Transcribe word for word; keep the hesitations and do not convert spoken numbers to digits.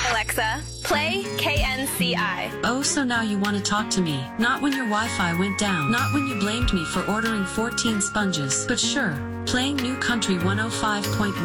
Alexa, play K N C I. Oh, so now you want to talk to me. Not when your Wi-Fi went down. Not when you blamed me for ordering fourteen sponges. But sure, playing New Country one oh five point one.